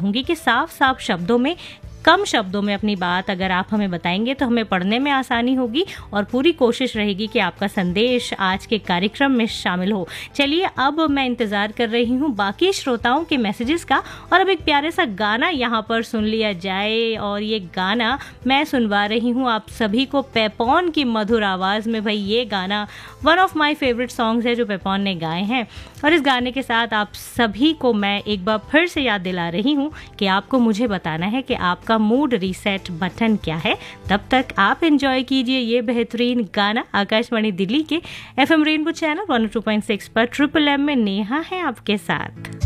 चाहूँगी कि साफ साफ शब्दों में, कम शब्दों में अपनी बात अगर आप हमें बताएंगे तो हमें पढ़ने में आसानी होगी और पूरी कोशिश रहेगी कि आपका संदेश आज के कार्यक्रम में शामिल हो। चलिए, अब मैं इंतज़ार कर रही हूँ बाकी श्रोताओं के मैसेजेस का, और अब एक प्यारे सा गाना यहाँ पर सुन लिया जाए। और ये गाना मैं सुनवा रही हूँ आप सभी को पेपॉन की मधुर आवाज़ में। भाई, ये गाना one of my favourite songs है जो पेपॉन ने गाए हैं, और इस गाने के साथ आप सभी को मैं एक बार फिर से याद दिला रही हूँ कि आपको मुझे बताना है कि आपका मूड रीसेट बटन क्या है। तब तक आप एंजॉय कीजिए ये बेहतरीन गाना आकाशवाणी दिल्ली के FM रेनबो चैनल 102.6 पर ट्रिपल M में। नेहा है आपके साथ।